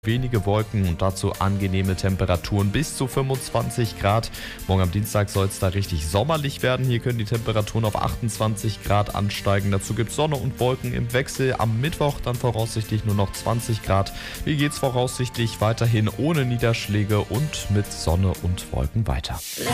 Wenige Wolken und dazu angenehme Temperaturen bis zu 25 Grad. Morgen am Dienstag soll es da richtig sommerlich werden. Hier können die Temperaturen auf 28 Grad ansteigen. Dazu gibt es Sonne und Wolken im Wechsel. Am Mittwoch dann voraussichtlich nur noch 20 Grad. Hier geht es voraussichtlich weiterhin ohne Niederschläge und mit Sonne und Wolken weiter.